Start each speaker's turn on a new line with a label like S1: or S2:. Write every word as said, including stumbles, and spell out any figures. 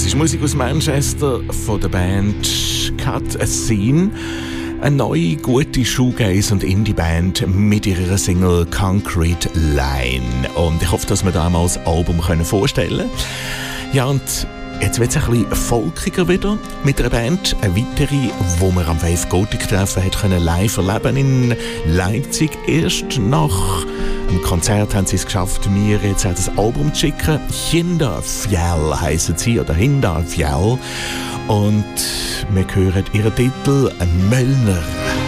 S1: Das ist Musik aus Manchester von der Band Cut a Scene. Eine neue, gute Shoegaze- und Indie-Band mit ihrer Single Concrete Line. Und ich hoffe, dass wir da mal das Album vorstellen können. Ja, und jetzt wird es ein bisschen folkiger wieder mit einer Band. Eine weitere, wo wir am Wave Gothic treffen hat können live erleben in Leipzig. Erst nach dem Konzert haben sie es geschafft, mir jetzt auch das Album zu schicken. Hinderfjell heissen sie, oder Hinderfjell. Und wir hören ihren Titel «Möllner».